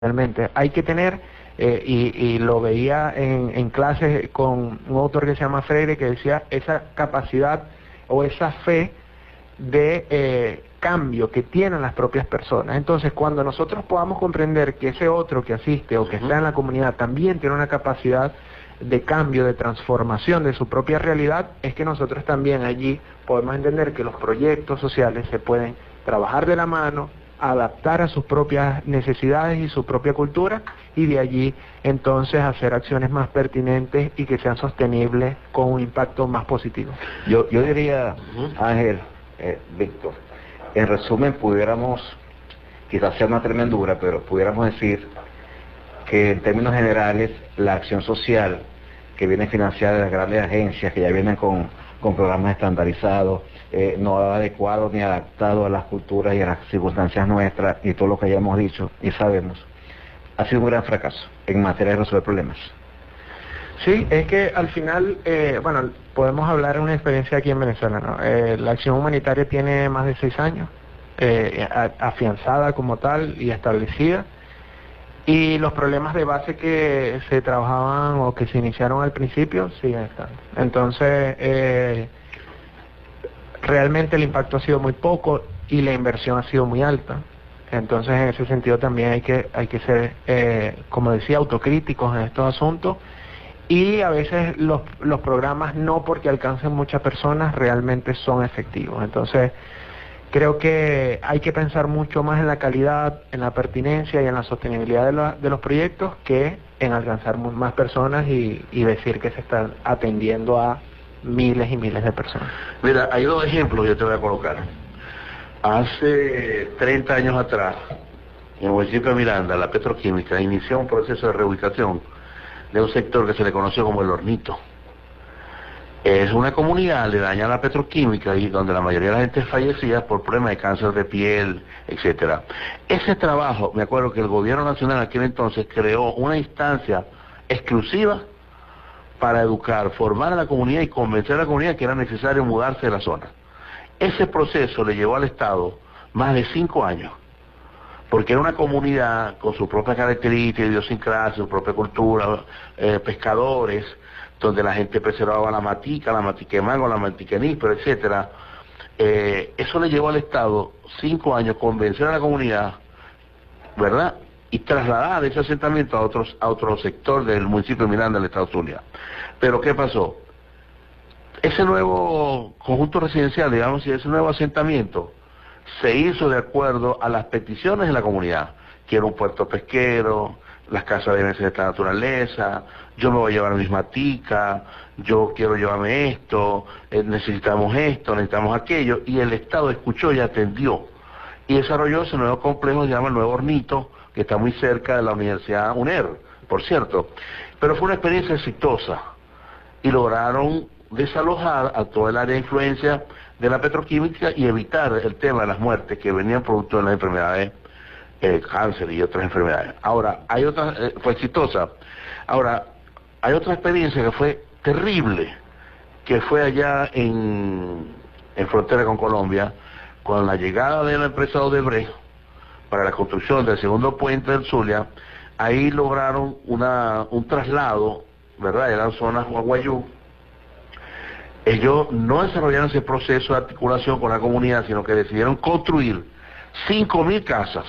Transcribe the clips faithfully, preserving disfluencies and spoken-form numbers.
realmente. Hay que tener, eh, y, y lo veía en, en clases con un autor que se llama Freire, que decía esa capacidad o esa fe de eh, cambio que tienen las propias personas. Entonces, cuando nosotros podamos comprender que ese otro que asiste o que Uh-huh. está en la comunidad también tiene una capacidad de cambio, de transformación de su propia realidad, es que nosotros también allí podemos entender que los proyectos sociales se pueden trabajar de la mano, adaptar a sus propias necesidades y su propia cultura, y de allí entonces hacer acciones más pertinentes y que sean sostenibles con un impacto más positivo. Yo, yo diría, Ángel, eh, Víctor, en resumen pudiéramos, quizás sea una tremendura, pero pudiéramos decir que en términos generales la acción social que viene financiada de las grandes agencias, que ya vienen con, con programas estandarizados, eh, no adecuados ni adaptados a las culturas y a las circunstancias nuestras y todo lo que hayamos dicho y sabemos, ha sido un gran fracaso en materia de resolver problemas. Sí, es que al final, eh, bueno, podemos hablar de una experiencia aquí en Venezuela, ¿no? Eh, la acción humanitaria tiene más de seis años, eh, a, afianzada como tal y establecida, y los problemas de base que se trabajaban o que se iniciaron al principio siguen estando. Entonces, eh, realmente el impacto ha sido muy poco y la inversión ha sido muy alta. Entonces, en ese sentido también hay que, hay que ser, eh, como decía, autocríticos en estos asuntos. Y a veces los, los programas, no porque alcancen muchas personas, realmente son efectivos. Entonces, creo que hay que pensar mucho más en la calidad, en la pertinencia y en la sostenibilidad de, la, de los proyectos que en alcanzar más personas y, y decir que se están atendiendo a miles y miles de personas. Mira, hay dos ejemplos que yo te voy a colocar. Hace treinta años atrás, en el municipio de Miranda, la petroquímica inició un proceso de reubicación de un sector que se le conoció como el Hornito. Es una comunidad aledaña a la petroquímica y donde la mayoría de la gente fallecía por problemas de cáncer de piel, etcétera. Ese trabajo, me acuerdo que el gobierno nacional en aquel entonces creó una instancia exclusiva para educar, formar a la comunidad y convencer a la comunidad que era necesario mudarse de la zona. Ese proceso le llevó al Estado más de cinco años, porque era una comunidad con sus propias características, idiosincrasia, su propia cultura, eh, pescadores, donde la gente preservaba la matica, la matiquemango, la matiqueníspero, etcétera. Eh, eso le llevó al Estado cinco años convencer a la comunidad, ¿verdad?, y trasladar ese asentamiento a otros a otro sector del municipio de Miranda, del Estado Zulia. Pero ¿qué pasó? Ese nuevo conjunto residencial, digamos, y ese nuevo asentamiento se hizo de acuerdo a las peticiones de la comunidad. Quiero un puerto pesquero, las casas deben ser de esta naturaleza, yo me voy a llevar mis maticas, yo quiero llevarme esto, eh, necesitamos esto, necesitamos aquello, y el Estado escuchó y atendió. Y desarrolló ese nuevo complejo que se llama el Nuevo Hornito, que está muy cerca de la Universidad UNER, por cierto. Pero fue una experiencia exitosa, y lograron desalojar a toda el área de influencia de la petroquímica y evitar el tema de las muertes que venían producto de las enfermedades, eh, cáncer y otras enfermedades. Ahora, hay otra, eh, fue exitosa. Ahora, hay otra experiencia que fue terrible, que fue allá en, en frontera con Colombia, con la llegada de la empresa Odebrecht para la construcción del segundo puente del Zulia. Ahí lograron una, un traslado, ¿verdad? Eran zonas Guaguayú. Ellos no desarrollaron ese proceso de articulación con la comunidad, sino que decidieron construir cinco mil casas,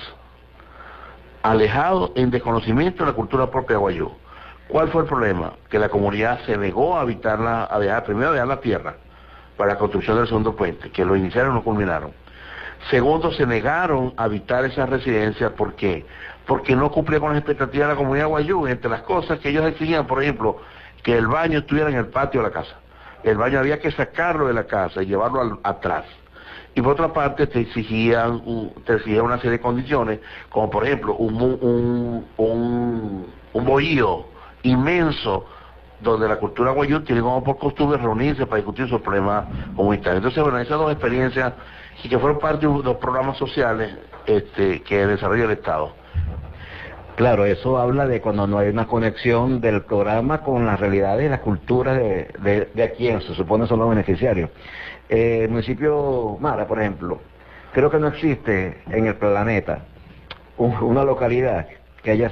alejados en desconocimiento de la cultura propia de Guayú. ¿Cuál fue el problema? Que la comunidad se negó a habitarla, a dejar, primero a dejar la tierra para la construcción del segundo puente, que lo iniciaron y no culminaron. Segundo, se negaron a habitar esas residencias. ¿Por qué? Porque no cumplía con las expectativas de la comunidad de Guayú. Entre las cosas que ellos exigían, por ejemplo, que el baño estuviera en el patio de la casa. El baño había que sacarlo de la casa y llevarlo al, atrás. Y por otra parte te exigían, un, te exigían una serie de condiciones, como por ejemplo un, un, un, un bohío inmenso, donde la cultura guayú tiene como por costumbre reunirse para discutir sus problemas comunitarios. Entonces, bueno, esas dos experiencias, y que fueron parte de los programas sociales este, que desarrolla el Estado. Claro, eso habla de cuando no hay una conexión del programa con las realidades y las culturas de, de, de a quien se supone son los beneficiarios. Eh, el municipio Mara, por ejemplo, creo que no existe en el planeta un, una localidad que haya